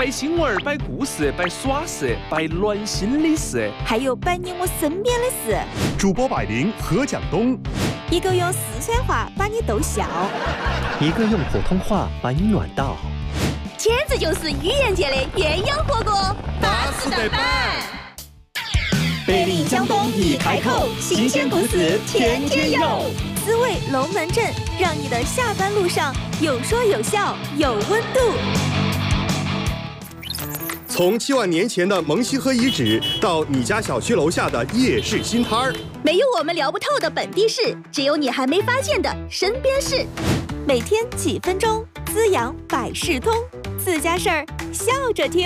摆新闻、摆故事、摆耍事、摆暖心的事， 还有摆你我身边的事。 主播百灵何蒋东， 一个用四川话把你逗笑， 一个用普通话把你暖到， 简直就是愚人节的鸳鸯火锅，巴适的板。 百灵江东一开口，新鲜故事天天有。 滋味龙门阵，让你的下班路上有说有笑有温度。 从7万年前的蒙西河遗址，到你家小区楼下的夜市新摊儿， 没有我们聊不透的本地事，只有你还没发现的身边事。每天几分钟，滋养百事通，自家事儿笑着听。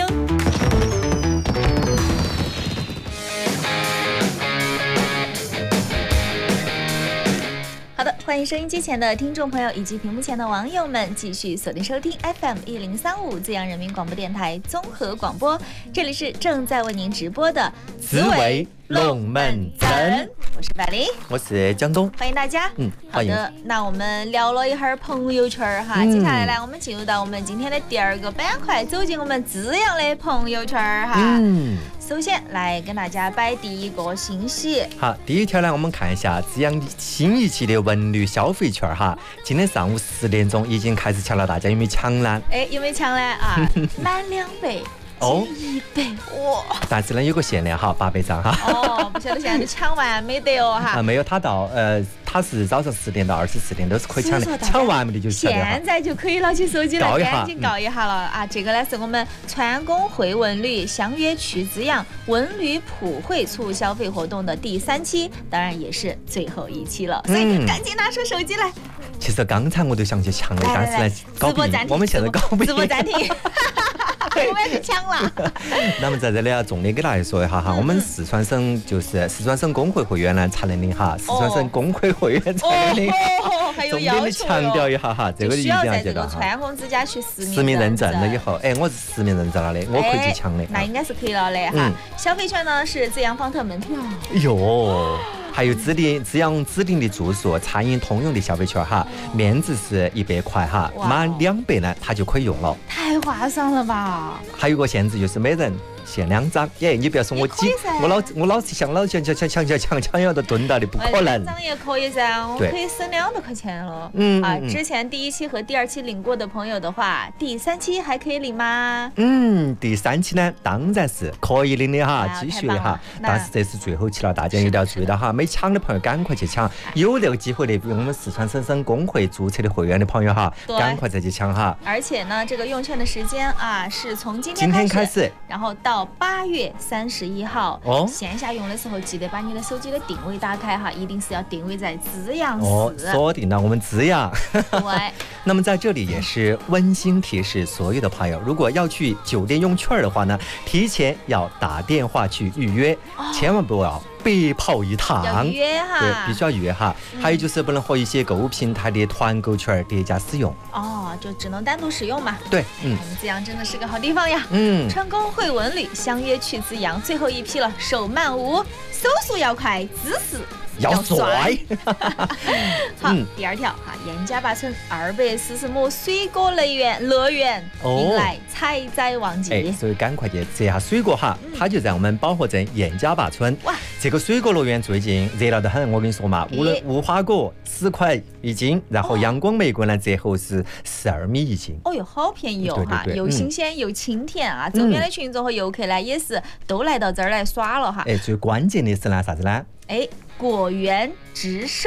好的，欢迎收音机前的听众朋友以及屏幕前的网友们继续锁定收听 FM1035 滋阳人民广播电台综合广播，这里是正在为您直播的滋味龙门阵， 我是百灵， 我是江东， 欢迎大家。好欢迎。 的，那我们聊了一会儿朋友圈哈，接下来我们进入到我们今天的第二个板块，走进我们滋阳的朋友圈哈。首先来跟大家摆第一个信息。 好，第一条呢，我们看一下滋阳新一期的文旅消费券哈。今天上午10点钟已经开始抢了，大家有没有抢呢？ 有没有抢呢？啊，满200。 哦 ，100哇！ 但是呢，有个限量哈，800张哈。 哦，不晓得现在都抢完没得哦哈。 没有，它是早上10点到24点都是可以抢的，抢完没得就晓得哈。 现在就可以拿起手机来赶紧告一下了啊！这个呢是我们川工会文旅相约去滋阳文旅普惠促消费活动的第3期，当然也是最后一期了，所以赶紧拿出手机来。 其实刚才我都想去抢的，但是呢，搞不赢。我们现在搞不赢。 直播暂停。我们要去抢了。 那么在这里要重点给大家说一下哈，我们四川省就是四川省工会会员呢才能领哈，四川省工会会员才能领。 还有要求。 强调一下哈，这个一定要记得哈。 川工之家去实名认证了以后，我是实名认证了的，我可以去抢的。 那应该是可以了的哈。消费券呢是滋阳方特门票。 哟。还有滋阳指定的住宿、餐饮通用的消费券哈，面值是100块哈，满200呢，它就可以用了。 太划算了吧！ 还有个限制就是每人限2张，你不要说我老是想要的蹲到的，不可能。2 张也可以噻，我可以省200块钱了。之前第1期和第2期领过的朋友的话，第3期还可以领吗？ 第3期呢，当然是可以领的哈，继续的哈。但是这是最后期了，大家一定要注意到哈，没抢的朋友赶快去抢，有那个机会的，我们四川省工会注册的会员的朋友哈，赶快再去抢哈。 而且呢，这个用券的时间啊，是从今天开始，然后到8月31号。线下用的时候记得把你的手机的定位打开哈，一定是要定位在滋阳市。 锁定到我们滋阳。 对。 那么在这里也是温馨提示所有的朋友，如果要去酒店用券的话呢，提前要打电话去预约，千万不要白跑一趟， 要预约哈。 对，必须要预约哈。还有就是不能和一些购物平台的团购券叠加使用。 就只能单独使用嘛。 对， 我们滋阳真的是个好地方呀。川工会文旅相约去滋阳，最后一批了，手慢无，手速要快，姿势要帅。好，第2条哈，严家坝村240亩水果乐园迎来采摘旺季。 所以赶快去摘下水果哈，它就在我们保和镇严家坝村。哇，这个水果乐园最近热闹得很，我跟你说嘛，无花果10块1斤，然后阳光玫瑰呢折后是12米1斤。 哟，好便宜哦哈，又新鲜又清甜啊！周边的群众和游客呢也是都来到这儿来耍了哈。 最关键的是呢啥子呢？ 果园直售。